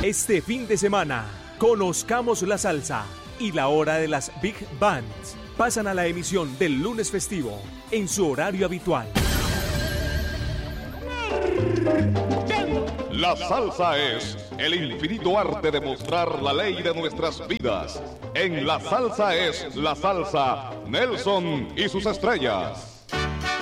Este fin de semana, conozcamos la salsa y la hora de las Big Bands. Pasan a la emisión del lunes festivo en su horario habitual. La salsa es el infinito arte de mostrar la ley de nuestras vidas. En La Salsa es la salsa, Nelson y sus estrellas.